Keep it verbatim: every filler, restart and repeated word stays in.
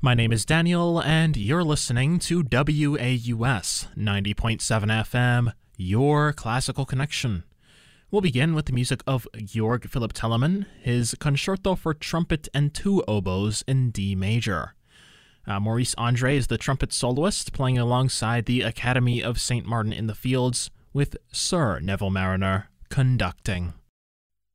My name is Daniel, and you're listening to W A U S ninety point seven F M, your classical connection. We'll begin with the music of Georg Philipp Telemann, his Concerto for Trumpet and Two Oboes in D major. Uh, Maurice Andre is the trumpet soloist, playing alongside the Academy of Saint Martin in the Fields, with Sir Neville Marriner conducting.